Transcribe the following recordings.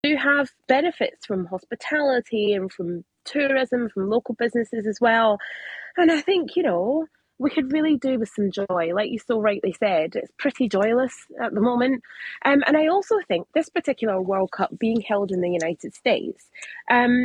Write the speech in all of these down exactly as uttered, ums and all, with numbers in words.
do have benefits from hospitality and from tourism, from local businesses as well. And I think, you know, we could really do with some joy. Like you so rightly said, it's pretty joyless at the moment. Um, and I also think this particular World Cup being held in the United States, um,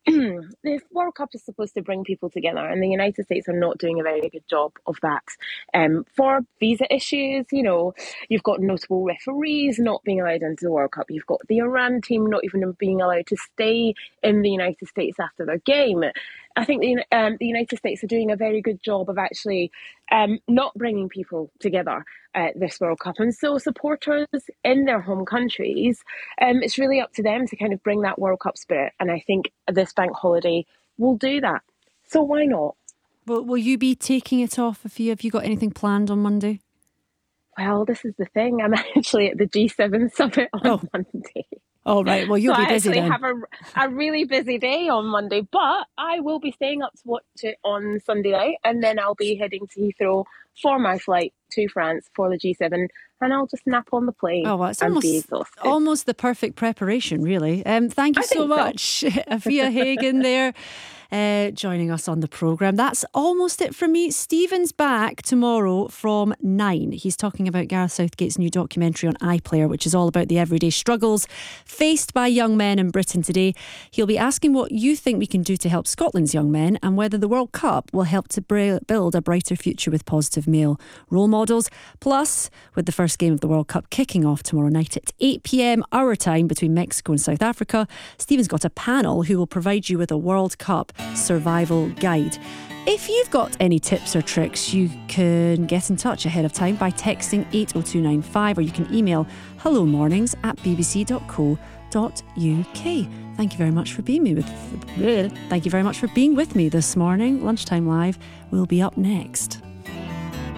the World Cup is supposed to bring people together, and the United States are not doing a very good job of that. Um, for visa issues, you know, you've got notable referees not being allowed into the World Cup. You've got the Iran team not even being allowed to stay in the United States after their game. I think the, um, the United States are doing a very good job of actually um, not bringing people together at this World Cup. And so supporters in their home countries, um, it's really up to them to kind of bring that World Cup spirit. And I think this bank holiday will do that. So why not? Well, will you be taking it off? If you, have you got anything planned on Monday? Well, this is the thing. I'm actually at the G seven summit on oh. Monday. Oh, right. Well, you'll so be busy then. I actually then. have a, a really busy day on Monday, but I will be staying up to watch it on Sunday night, and then I'll be heading to Heathrow for my flight to France for the G seven, and I'll just nap on the plane. Oh, well, it's almost, almost the perfect preparation, really. Um, thank you I so much, so. Afia Hagen there. Uh, joining us on the programme. That's almost it from me. Stephen's back tomorrow from nine. He's talking about Gareth Southgate's new documentary on iPlayer, which is all about the everyday struggles faced by young men in Britain today. He'll be asking what you think we can do to help Scotland's young men, and whether the World Cup will help to br- build a brighter future with positive male role models. Plus, with the first game of the World Cup kicking off tomorrow night at eight p.m. our time between Mexico and South Africa, Stephen's got a panel who will provide you with a World Cup survival guide. If you've got any tips or tricks, you can get in touch ahead of time by texting eight oh two nine five, or you can email hello mornings at b b c dot co dot u k. Thank you very much for being me with Thank you very much for being with me this morning. Lunchtime Live will be up next.